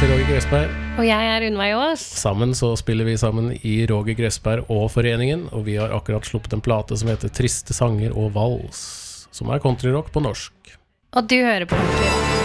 heter Roger Gressberg. Og jeg Unnveig Aas. Sammen så spiller vi sammen i Roger Gressberg og Foreningen, og vi har akkurat sluppet en plate som heter Triste sanger og vals, som countryrock på norsk. Og du hører på Country Rock.